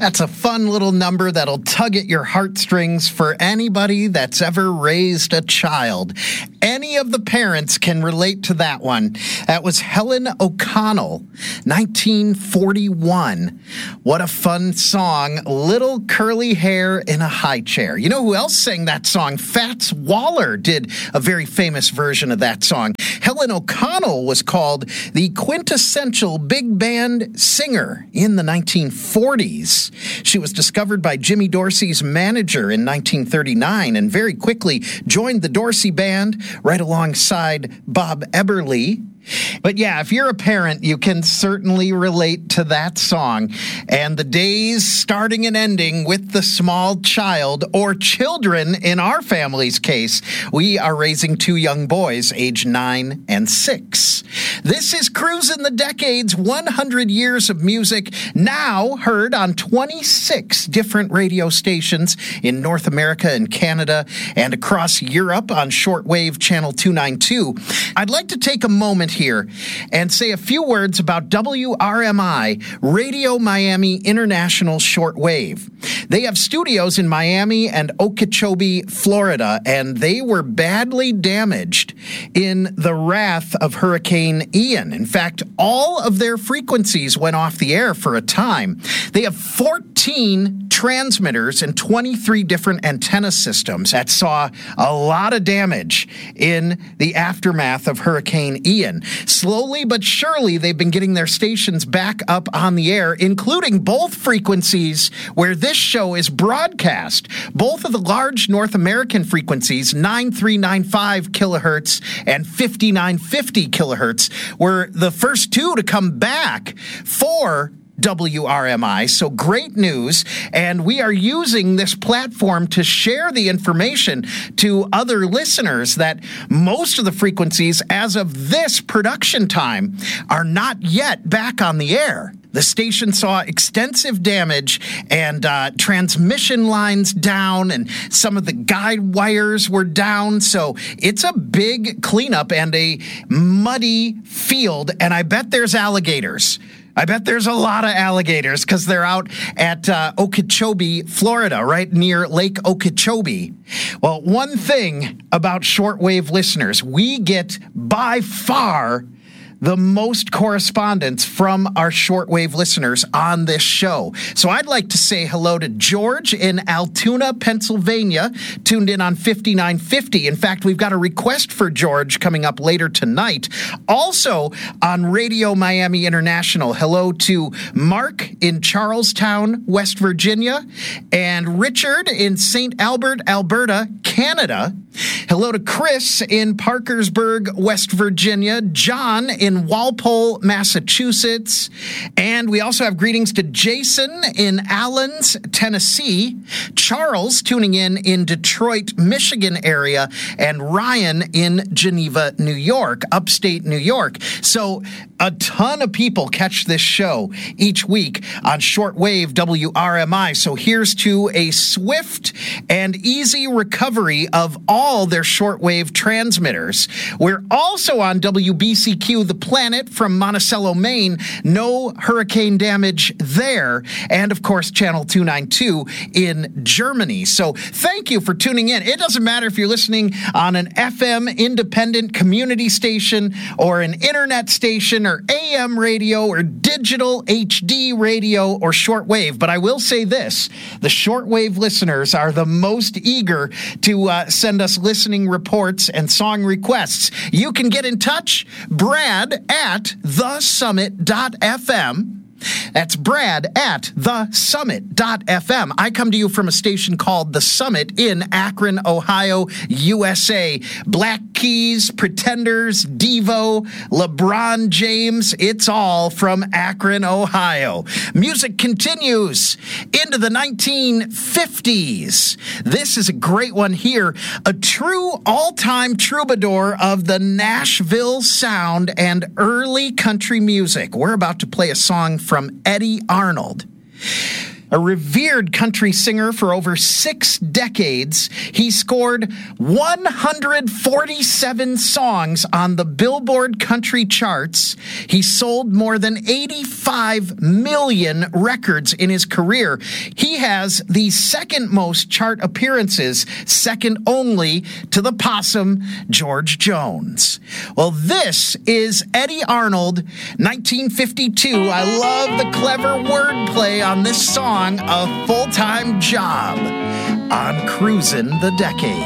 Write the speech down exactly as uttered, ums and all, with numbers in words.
That's a fun little number that'll tug at your heartstrings for anybody that's ever raised a child. Any of the parents can relate to that one. That was Helen O'Connell, nineteen forty-one. What a fun song. Little curly hair in a high chair. You know who else sang that song? Fats Waller did a very famous version of that song. Helen O'Connell was called the quintessential big band singer in the nineteen forties. She was discovered by Jimmy Dorsey's manager in nineteen thirty-nine and very quickly joined the Dorsey Band right alongside Bob Eberly. But yeah, if you're a parent, you can certainly relate to that song. And the days starting and ending with the small child, or children in our family's case. We are raising two young boys, age nine and six. This is Cruisin' the Decades, one hundred years of music, now heard on twenty-six different radio stations in North America and Canada and across Europe on shortwave channel two ninety-two. I'd like to take a moment here and say a few words about W R M I, Radio Miami International Shortwave. They have studios in Miami and Okeechobee, Florida, and they were badly damaged in the wrath of Hurricane Ian. In fact, all of their frequencies went off the air for a time. They have fourteen transmitters and twenty-three different antenna systems that saw a lot of damage in the aftermath of Hurricane Ian. Slowly but surely, they've been getting their stations back up on the air, including both frequencies where this show is broadcast. Both of the large North American frequencies, nine three nine five kilohertz and fifty-nine fifty kilohertz, were the first two to come back for W R M I, so great news, and we are using this platform to share the information to other listeners that most of the frequencies as of this production time are not yet back on the air. The station saw extensive damage and uh, transmission lines down, and some of the guide wires were down. So it's a big cleanup and a muddy field, and I bet there's alligators. I bet there's a lot of alligators because they're out at uh, Okeechobee, Florida, right near Lake Okeechobee. Well, one thing about shortwave listeners, we get by far the most correspondence from our shortwave listeners on this show. So I'd like to say hello to George in Altoona, Pennsylvania, tuned in on fifty-nine fifty. In fact, we've got a request for George coming up later tonight. Also on Radio Miami International, hello to Mark in Charlestown, West Virginia, and Richard in Saint Albert, Alberta, Canada. Hello to Chris in Parkersburg, West Virginia, John in Walpole, Massachusetts, and we also have greetings to Jason in Allens, Tennessee, Charles tuning in in Detroit, Michigan area, and Ryan in Geneva, New York, upstate New York. So a ton of people catch this show each week on shortwave W R M I. So here's to a swift and easy recovery of all their shortwave transmitters. We're also on W B C Q The Planet from Monticello, Maine. No hurricane damage there. And of course, Channel two ninety-two in Germany. So thank you for tuning in. It doesn't matter if you're listening on an F M independent community station or an internet station or A M radio or digital H D radio or shortwave. But I will say this, the shortwave listeners are the most eager to uh, send us listening reports and song requests. You can get in touch, Brad at the summit dot f m. That's Brad at the summit dot f m. I come to you from a station called The Summit in Akron, Ohio, U S A. Black Keys, Pretenders, Devo, LeBron James, it's all from Akron, Ohio. Music continues into the nineteen fifties. This is a great one here. A true all-time troubadour of the Nashville sound and early country music. We're about to play a song from Eddie Arnold. A revered country singer for over six decades, he scored one hundred forty-seven songs on the Billboard country charts. He sold more than eighty-five million records in his career. He has the second most chart appearances, second only to the possum George Jones. Well, this is Eddie Arnold, nineteen fifty-two. I love the clever wordplay on this song, A Full-Time Job, on Cruisin' the Decade.